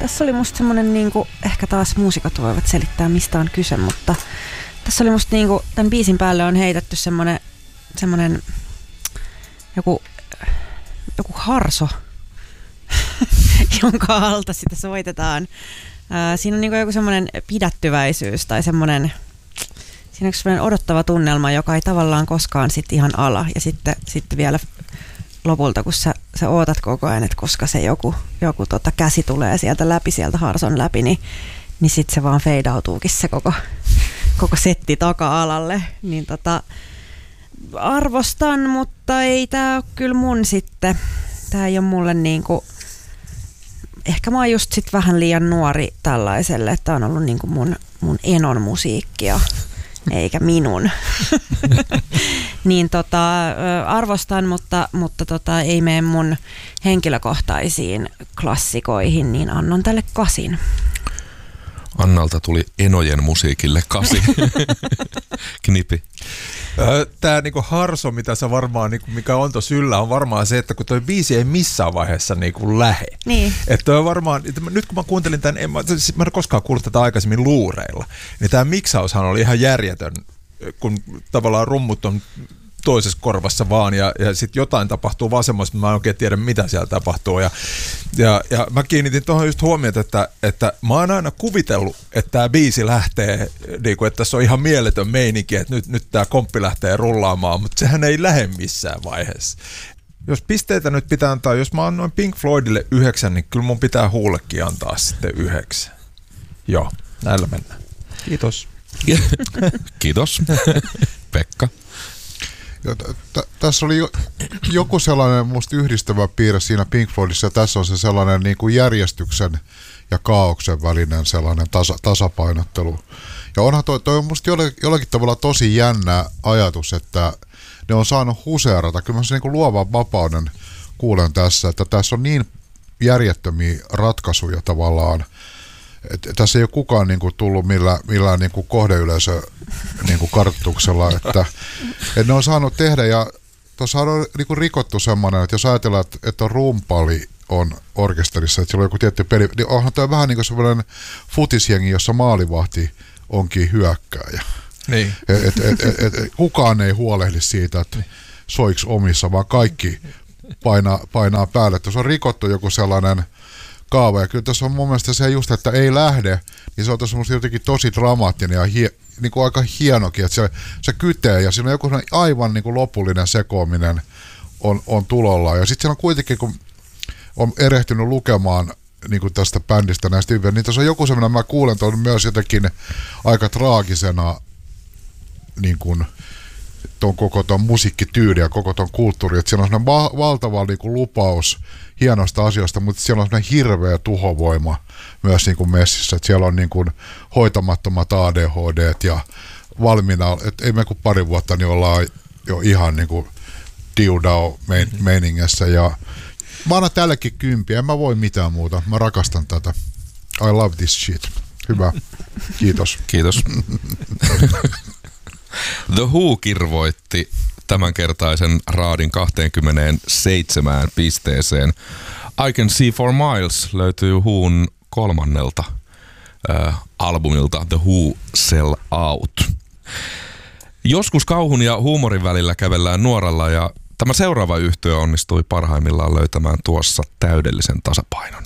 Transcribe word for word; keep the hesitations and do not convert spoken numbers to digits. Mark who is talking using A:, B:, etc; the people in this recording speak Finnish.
A: tässä oli musta semmonen niinku, ehkä taas muusikot voivat selittää mistä on kyse, mutta tässä oli musta niinku, tämän biisin päälle on heitetty semmonen, semmonen joku, joku harso, jonka alta sitä soitetaan. Ää, siinä on niinku joku semmonen pidättyväisyys tai semmonen, siinä on semmoinen odottava tunnelma, joka ei tavallaan koskaan sit ihan ala. Ja sitten, sitten vielä lopulta, kun sä, sä ootat koko ajan, että koska se joku, joku tota käsi tulee sieltä läpi, sieltä harson läpi, niin, niin sitten se vaan feidautuukin se koko, koko setti taka-alalle. Niin tota, arvostan, mutta ei tää ole kyllä mun sitten. Tää ei ole mulle niinku, ehkä mä oon just sit vähän liian nuori tällaiselle, että tää on ollut niinku mun, mun enon musiikkia. Eikä minun. Niin tota, arvostan, mutta, mutta tota, ei mene mun henkilökohtaisiin klassikoihin, niin annan tälle kasin.
B: Annalta tuli enojen musiikille kasi. Knipi.
C: Tämä niinku harso, mitä sä varmaan, niinku, mikä on tuossa yllä, on varmaan se, että kun toi biisi ei missään vaiheessa niinku lähe.
A: Niin.
C: Että on varmaan, että nyt kun mä kuuntelin tämän, en mä, siis mä en koskaan kuullut tätä aikaisemmin luureilla, niin tämä miksaushan oli ihan järjetön, kun tavallaan rummut on toisessa korvassa vaan ja, ja sitten jotain tapahtuu vasemmassa, mä en oikein tiedä mitä siellä tapahtuu ja, ja, ja mä kiinnitin tuohon just huomiota, että, että mä oon aina kuvitellut, että tämä biisi lähtee, niin kuin, että tässä on ihan mieletön meininki, että nyt, nyt tämä komppi lähtee rullaamaan, mutta sehän ei lähde missään vaiheessa. Jos pisteitä nyt pitää antaa, jos mä annoin Pink Floydille yhdeksän, niin kyllä mun pitää Huullekin antaa sitten yhdeksän. Joo, näillä mennään. Kiitos.
B: Kiitos. Pekka.
D: Ja t- t- tässä oli jo, joku sellainen musta yhdistävä piirre siinä Pink Floydissa, ja tässä on se sellainen niin kuin järjestyksen ja kaaoksen välinen sellainen tasa, tasapainottelu. Ja onhan toi, toi on musta jollakin, jollakin tavalla tosi jännä ajatus, että ne on saanut huseerata. Kyllä mä sen niin kuin luovan vapauden kuulen tässä, että tässä on niin järjettömiä ratkaisuja tavallaan. Et tässä ei ole kukaan niinku tullut millään, millään niinku kohdeyleisö niinku kartoituksella, että et ne on saanut tehdä, ja tuossa on niinku rikottu semmoinen, että jos ajatellaan, että, että rumpali on orkesterissa, että siellä on joku tietty peli, niin onhan tämä vähän niin kuin semmoinen futisjengi, jossa maalivahti onkin hyökkääjä.
C: Niin.
D: Et, et, et, et, et, kukaan ei huolehdi siitä, että soiks omissa, vaan kaikki painaa, painaa päälle. Tuossa on rikottu joku sellainen kaava, ja kyllä tässä on mun mielestä se just, että ei lähde, niin se on tuossa jotenkin tosi dramaattinen ja hie, niin kuin aika hienokin, että se, se kytee, ja siinä on joku aivan niin kuin lopullinen sekoaminen on, on tulolla. Ja sitten siellä on kuitenkin, kun on erehtynyt lukemaan niin kuin tästä bändistä näistä hyviä, niin tässä on joku semmoinen, mä kuulen tuon myös jotenkin aika traagisena niin kuin tuon koko tuon musiikkityyli ja koko tuon kulttuuri, että siellä on semmoinen va- valtava niin kuin lupaus hienosta asioista, mutta siellä on semmoinen hirveä tuhovoima myös niin kuin messissä, että siellä on niin kuin hoitamattomat A D H D:t ja valmiina, että ei me kuin pari vuotta, niin ollaan jo ihan niin kuin diudao meiningessä, ja mä annan tällekin kympiä, en mä voi mitään muuta, mä rakastan tätä. I love this shit. Hyvä. Kiitos.
B: Kiitos. The Who kirvoitti tämänkertaisen raadin kaksikymmentäseitsemän pisteeseen. I Can See For Miles löytyy Whon kolmannelta äh, albumilta The Who Sell Out. Joskus kauhun ja huumorin välillä kävellään nuoralla, ja tämä seuraava yhtye onnistui parhaimmillaan löytämään tuossa täydellisen tasapainon.